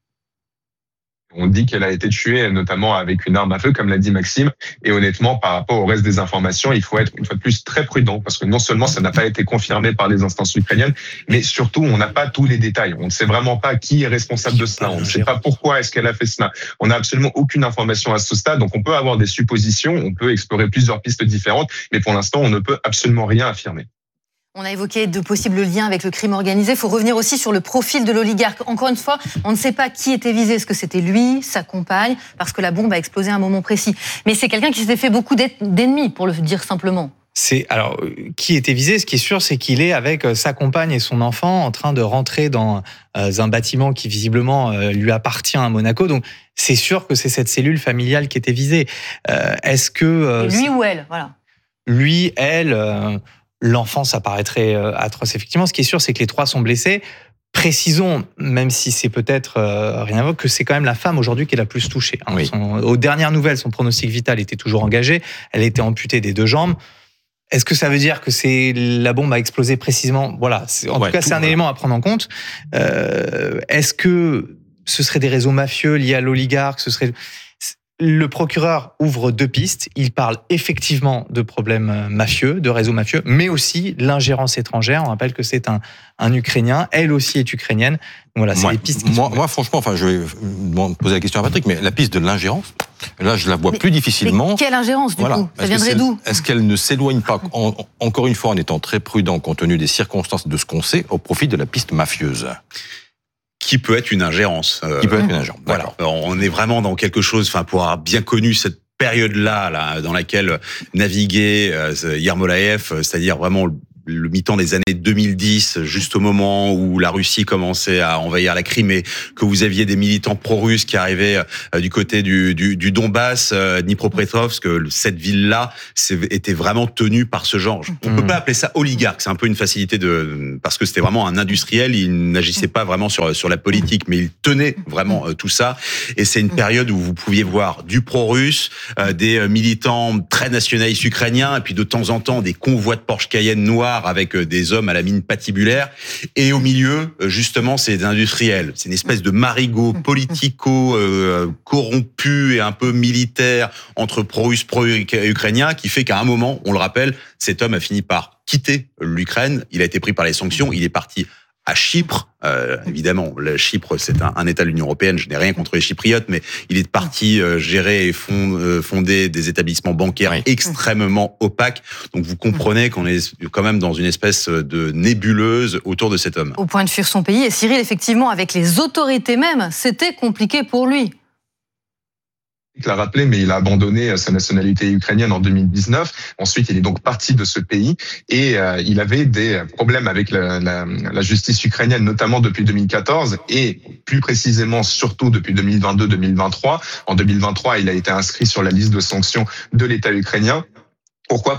On dit qu'elle a été tuée notamment avec une arme à feu, comme l'a dit Maxime. Et honnêtement, par rapport au reste des informations, il faut être une fois de plus très prudent, parce que non seulement ça n'a pas été confirmé par les instances ukrainiennes, mais surtout on n'a pas tous les détails. On ne sait vraiment pas qui est responsable de cela. On ne sait pas pourquoi est-ce qu'elle a fait cela. On n'a absolument aucune information à ce stade. Donc on peut avoir des suppositions, on peut explorer plusieurs pistes différentes, mais pour l'instant on ne peut absolument rien affirmer. On a évoqué de possibles liens avec le crime organisé. Il faut revenir aussi sur le profil de l'oligarque. Encore une fois, on ne sait pas qui était visé. Est-ce que c'était lui, sa compagne ? Parce que la bombe a explosé à un moment précis. Mais c'est quelqu'un qui s'était fait beaucoup d'ennemis, pour le dire simplement. C'est, alors, qui était visé ? Ce qui est sûr, c'est qu'il est avec sa compagne et son enfant en train de rentrer dans un bâtiment qui visiblement lui appartient à Monaco. Donc, c'est sûr que c'est cette cellule familiale qui était visée. Euh, est-ce que... Et lui ou elle, voilà. Lui, elle... Euh, L'enfant, ça paraîtrait atroce. Effectivement, ce qui est sûr, c'est que les trois sont blessés. Précisons, même si c'est peut-être euh, rien à voir, que c'est quand même la femme aujourd'hui qui est la plus touchée. Hein. Oui. Son, aux dernières nouvelles, son pronostic vital était toujours engagé. Elle était amputée des deux jambes. Est-ce que ça veut dire que c'est la bombe a explosé précisément ? Voilà. En ouais, tout cas, tout c'est un voilà. élément à prendre en compte. Euh, est-ce que ce seraient des réseaux mafieux liés à l'oligarque ? Ce serait... Le procureur ouvre deux pistes. Il parle effectivement de problèmes mafieux, de réseaux mafieux, mais aussi l'ingérence étrangère. On rappelle que c'est un, un Ukrainien. Elle aussi est ukrainienne. Voilà, c'est moi, les pistes qui moi, sont... moi, franchement, enfin, je vais poser la question à Patrick, mais la piste de l'ingérence, là, je la vois mais, plus difficilement. Mais quelle ingérence, du voilà. coup ? Ça viendrait d'où ? Est-ce qu'elle ne s'éloigne pas, en, encore une fois, en étant très prudent, compte tenu des circonstances de ce qu'on sait, au profit de la piste mafieuse ? Qui peut être une ingérence. Euh, qui peut être une ingérence. Voilà. On est vraiment dans quelque chose, enfin, pour avoir bien connu cette période-là, là, dans laquelle naviguait euh, Yermolaev, c'est-à-dire vraiment le mi-temps des années deux mille dix, juste au moment où la Russie commençait à envahir la Crimée, que vous aviez des militants pro-russes qui arrivaient euh, du côté du, du, du Donbass, euh, Dnipropetrovsk, cette ville-là était vraiment tenue par ce genre. On mmh. peut pas appeler ça oligarque, c'est un peu une facilité de parce que c'était vraiment un industriel, il n'agissait pas vraiment sur sur la politique, mais il tenait vraiment euh, tout ça. Et c'est une période où vous pouviez voir du pro-russe, euh, des militants très nationalistes ukrainiens, et puis de temps en temps des convois de Porsche Cayenne noirs avec des hommes à la mine patibulaire, et au milieu, justement, c'est des industriels. C'est une espèce de marigot politico euh, corrompu et un peu militaire entre pro-russes, pro-ukrainiens, qui fait qu'à un moment, on le rappelle, cet homme a fini par quitter l'Ukraine, il a été pris par les sanctions, il est parti à Chypre. Euh, évidemment, le Chypre, c'est un, un État de l'Union européenne. Je n'ai rien contre les Chypriotes, mais il est parti euh, gérer et fond, euh, fonder des établissements bancaires oui. extrêmement opaques. Donc, vous comprenez qu'on est quand même dans une espèce de nébuleuse autour de cet homme. Au point de fuir son pays. Et Cyril, effectivement, avec les autorités même, c'était compliqué pour lui. Il l'a rappelé, mais il a abandonné sa nationalité ukrainienne en deux mille dix-neuf. Ensuite, il est donc parti de ce pays et euh, il avait des problèmes avec la, la, la justice ukrainienne, notamment depuis deux mille quatorze et plus précisément surtout depuis deux mille vingt-deux deux mille vingt-trois. En deux mille vingt-trois, il a été inscrit sur la liste de sanctions de l'État ukrainien. Pourquoi ?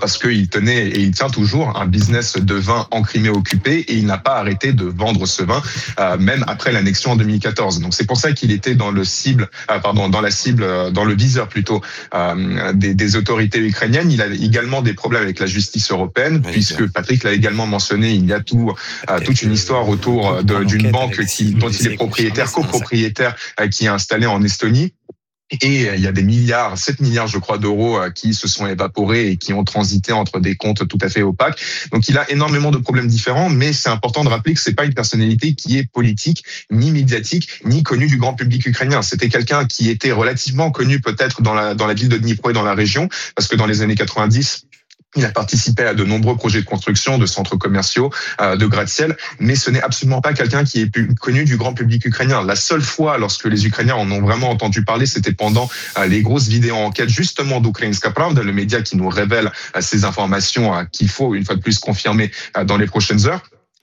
Parce qu'il tenait et il tient toujours un business de vin en Crimée occupée et il n'a pas arrêté de vendre ce vin, euh, même après l'annexion en deux mille quatorze. Donc c'est pour ça qu'il était dans le cible, euh, pardon, dans la cible, euh, dans le viseur plutôt euh, des, des autorités ukrainiennes. Il a également des problèmes avec la justice européenne, oui, puisque bien. Patrick l'a également mentionné. Il y a tout, euh, toute une histoire autour de, d'une banque qui, dont il est propriétaire, copropriétaire, euh, qui est installée en Estonie. Et il y a des milliards, sept milliards, je crois, d'euros qui se sont évaporés et qui ont transité entre des comptes tout à fait opaques. Donc, il a énormément de problèmes différents, mais c'est important de rappeler que c'est pas une personnalité qui est politique, ni médiatique, ni connue du grand public ukrainien. C'était quelqu'un qui était relativement connu peut-être dans la, dans la ville de Dnipro et dans la région, parce que dans les années quatre-vingt-dix, il a participé à de nombreux projets de construction, de centres commerciaux, euh, de gratte-ciel, mais ce n'est absolument pas quelqu'un qui est connu du grand public ukrainien. La seule fois lorsque les Ukrainiens en ont vraiment entendu parler, c'était pendant euh, les grosses vidéos enquêtes justement d'Ukrainska Pravda, le média qui nous révèle euh, ces informations euh, qu'il faut une fois de plus confirmer euh, dans les prochaines heures.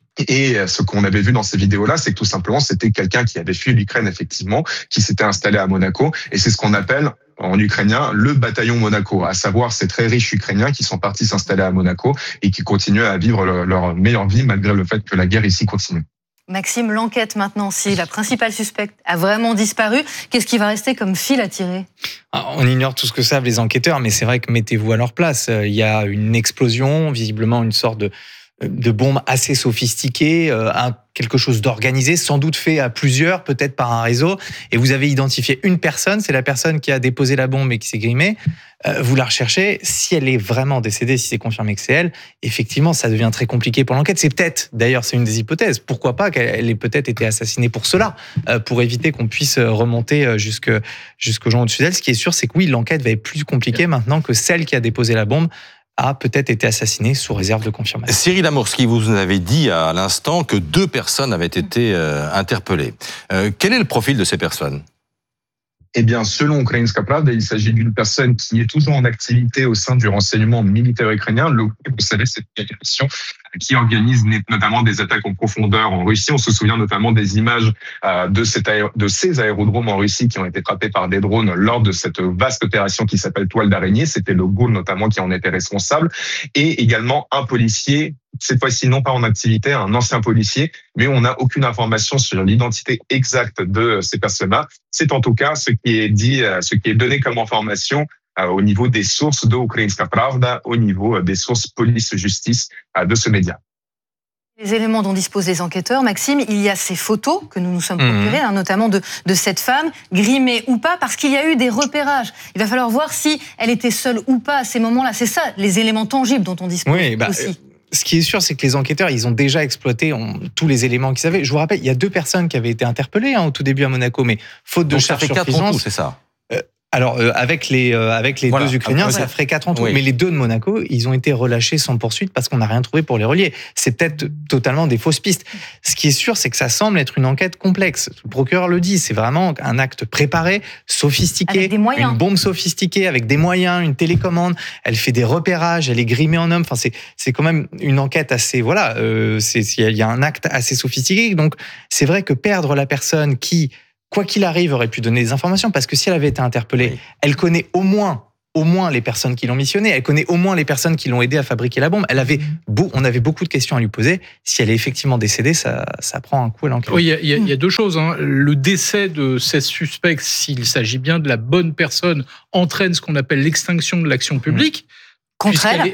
Et ce qu'on avait vu dans ces vidéos-là, c'est que tout simplement, c'était quelqu'un qui avait fui l'Ukraine, effectivement, qui s'était installé à Monaco. Et c'est ce qu'on appelle, en ukrainien, le bataillon Monaco, à savoir ces très riches Ukrainiens qui sont partis s'installer à Monaco et qui continuent à vivre leur meilleure vie malgré le fait que la guerre ici continue. Maxime, l'enquête maintenant, si la principale suspecte a vraiment disparu, qu'est-ce qui va rester comme fil à tirer ? On ignore tout ce que savent les enquêteurs, mais c'est vrai que mettez-vous à leur place. Il y a une explosion, visiblement une sorte de... de bombes assez sophistiquées, euh, un, quelque chose d'organisé, sans doute fait à plusieurs, peut-être par un réseau, et vous avez identifié une personne, c'est la personne qui a déposé la bombe et qui s'est grimée, euh, vous la recherchez, si elle est vraiment décédée, si c'est confirmé que c'est elle, effectivement, ça devient très compliqué pour l'enquête. C'est peut-être, d'ailleurs, c'est une des hypothèses, pourquoi pas qu'elle ait peut-être été assassinée pour cela, euh, pour éviter qu'on puisse remonter jusque, jusqu'aux gens au-dessus d'elle. Ce qui est sûr, c'est que oui, l'enquête va être plus compliquée maintenant que celle qui a déposé la bombe a peut-être été assassiné sous réserve de confirmation. Cyril Amorski, vous nous avez dit à l'instant que deux personnes avaient été euh, interpellées. Euh, quel est le profil de ces personnes ? Eh bien, selon Ukrainska Pravda, il s'agit d'une personne qui est toujours en activité au sein du renseignement militaire ukrainien. Le, vous savez, c'est une organisation qui organise notamment des attaques en profondeur en Russie. On se souvient notamment des images de, cette aé- de ces aérodromes en Russie qui ont été frappés par des drones lors de cette vaste opération qui s'appelle Toile d'araignée. C'était le G O L notamment qui en était responsable. Et également un policier, cette fois-ci non pas en activité, un ancien policier, mais on n'a aucune information sur l'identité exacte de ces personnes-là. C'est en tout cas ce qui est dit, ce qui est donné comme information au niveau des sources de Ukrainska Pravda, au niveau des sources police-justice de ce média. Les éléments dont disposent les enquêteurs, Maxime, il y a ces photos que nous nous sommes procurées, mmh. hein, notamment de, de cette femme, grimée ou pas, parce qu'il y a eu des repérages. Il va falloir voir si elle était seule ou pas à ces moments-là. C'est ça, les éléments tangibles dont on dispose oui, bah, aussi. Ce qui est sûr, c'est que les enquêteurs, ils ont déjà exploité on, tous les éléments qu'ils avaient. Je vous rappelle, il y a deux personnes qui avaient été interpellées hein, au tout début à Monaco, mais faute de Donc charges ça fait quatre en tout, c'est ça. Alors, euh, avec les, euh, avec les voilà. deux Ukrainiens, Après, ça ferait quatre en tout. Oui. Mais les deux de Monaco, ils ont été relâchés sans poursuite parce qu'on n'a rien trouvé pour les relier. C'est peut-être totalement des fausses pistes. Ce qui est sûr, c'est que ça semble être une enquête complexe. Le procureur le dit, c'est vraiment un acte préparé, sophistiqué, avec des moyens. Une bombe sophistiquée, avec des moyens, une télécommande. Elle fait des repérages, elle est grimée en homme. Enfin, c'est, c'est quand même une enquête assez... Voilà, euh, c'est, il y a un acte assez sophistiqué. Donc, c'est vrai que perdre la personne qui... quoi qu'il arrive, aurait pu donner des informations, parce que si elle avait été interpellée, oui. elle connaît au moins, au moins les personnes qui l'ont missionnée, elle connaît au moins les personnes qui l'ont aidé à fabriquer la bombe. Elle avait beau, on avait beaucoup de questions à lui poser. Si elle est effectivement décédée, ça, ça prend un coup à l'enquête. Oui, il y a, il y a, il y a deux choses. Hein. Le décès de ces suspects, s'il s'agit bien de la bonne personne, entraîne ce qu'on appelle l'extinction de l'action publique. Contre elle ?